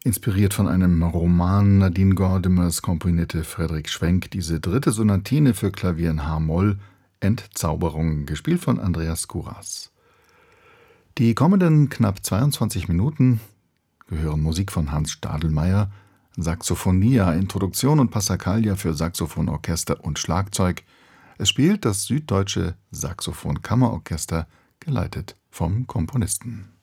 Inspiriert von einem Roman Nadine Gordimers komponierte Frederic Schwenk diese dritte Sonatine für Klavier in h-Moll, Entzauberung, gespielt von Andreas Kuras. Die kommenden knapp 22 Minuten gehören Musik von Hans Stadelmeier, Saxophonia, Introduktion und Passacaglia für Saxophon, Orchester und Schlagzeug. Es spielt das Süddeutsche Saxophon-Kammerorchester, geleitet vom Komponisten.